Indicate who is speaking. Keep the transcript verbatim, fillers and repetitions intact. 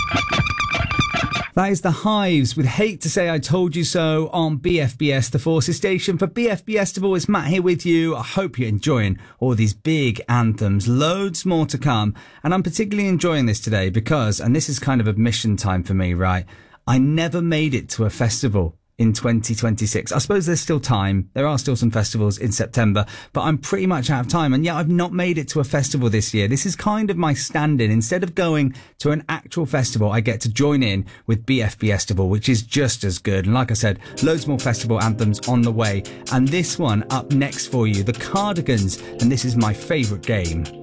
Speaker 1: That is The Hives with Hate to Say I Told You So on B F B S, the Forces station. For B F B Estival, it's Matt here with you. I hope you're enjoying all these big anthems. Loads more to come. And I'm particularly enjoying this today because, and this is kind of admission time for me, right? I never made it to a festival in twenty twenty-six. I suppose there's still time. There are still some festivals in September, but I'm pretty much out of time. And yeah, I've not made it to a festival this year. This is kind of my stand-in. Instead of going to an actual festival, I get to join in with B F B Estival, which is just as good. And like I said, loads more festival anthems on the way. And this one up next for you, The Cardigans. And this is my favourite game.